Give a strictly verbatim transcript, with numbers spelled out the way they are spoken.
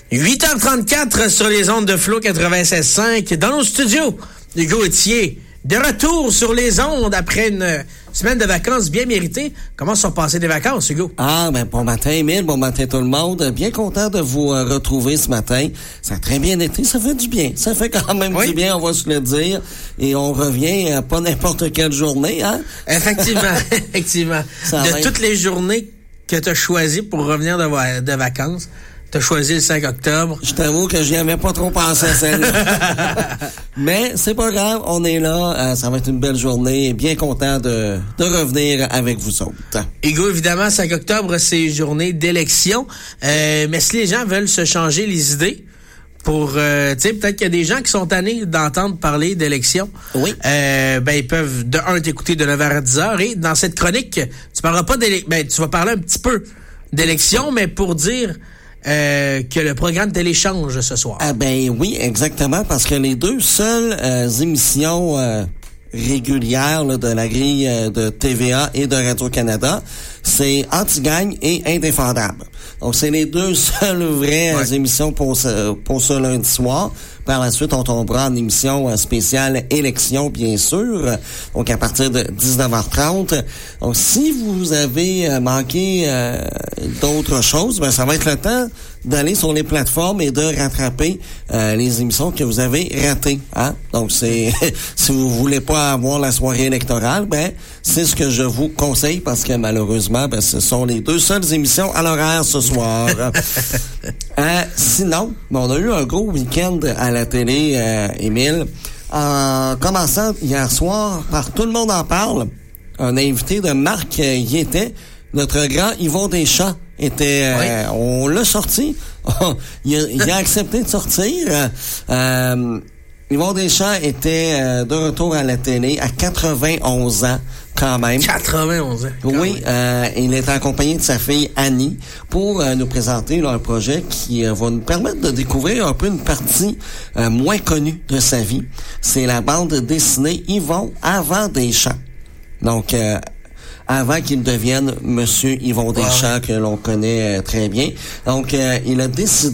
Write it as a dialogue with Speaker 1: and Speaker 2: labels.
Speaker 1: huit heures trente-quatre sur les ondes de Flow quatre-vingt-seize cinq. Dans nos studios, Hugo Etier, de retour sur les ondes après une semaine de vacances bien méritée. Comment se sont passées des vacances, Hugo?
Speaker 2: Ah, ben bon matin, Émile, bon matin tout le monde. Bien content de vous euh, retrouver ce matin. Ça a très bien été, ça fait du bien. Ça fait quand même
Speaker 1: oui.
Speaker 2: du bien, on va se le dire. Et on revient à pas n'importe quelle journée, hein?
Speaker 1: Effectivement, effectivement. Ça de toutes les journées que tu as choisies pour revenir de, de vacances, t'as choisi le cinq octobre.
Speaker 2: Je t'avoue que j'y avais pas trop pensé à celle-là. Mais c'est pas grave, on est là. Euh, ça va être une belle journée. Bien content de, de revenir avec vous autres.
Speaker 1: Hugo, évidemment, cinq octobre, c'est journée d'élection. Euh, mais si les gens veulent se changer les idées, pour, euh, tu sais, peut-être qu'il y a des gens qui sont tannés d'entendre parler d'élection.
Speaker 2: Oui.
Speaker 1: Euh, ben, ils peuvent, de un, t'écouter de neuf heures à dix heures. Et dans cette chronique, tu parleras pas d'élection. Ben, tu vas parler un petit peu d'élection, mais pour dire Euh, que le programme télé change ce soir.
Speaker 2: Ah ben oui, exactement, parce que les deux seules euh, émissions euh, régulières là, de la grille euh, de T V A et de Radio-Canada, c'est Anti-Gagne et Indéfendable. Donc, c'est les deux seules vraies ouais. émissions pour ce, pour ce lundi soir. Par la suite, on tombera en émission spéciale élection, bien sûr. Donc, à partir de dix-neuf heures trente. Donc, si vous avez manqué euh, d'autres choses, ben ça va être le temps d'aller sur les plateformes et de rattraper euh, les émissions que vous avez ratées. Hein? Donc, c'est si vous voulez pas avoir la soirée électorale, ben c'est ce que je vous conseille parce que malheureusement, ben ce sont les deux seules émissions à l'horaire ce soir. euh, sinon, ben, on a eu un gros week-end à la télé, euh, Émile. En commençant hier soir, par Tout le monde en parle, un invité de Marc euh, y était, notre grand Yvon Deschamps était, euh, oui. on l'a sorti, il, a, il a accepté de sortir. Euh, Yvon Deschamps était euh, de retour à la télé à quatre-vingt-onze ans. Quand même.
Speaker 1: quatre-vingt-onze ans.
Speaker 2: Oui, euh, il est accompagné de sa fille Annie pour euh, nous présenter là, un projet qui euh, va nous permettre de découvrir un peu une partie euh, moins connue de sa vie. C'est la bande dessinée Yvon avant Deschamps. Donc, euh, avant qu'il devienne Monsieur Yvon Deschamps, wow. que l'on connaît euh, très bien. Donc, euh, il a décidé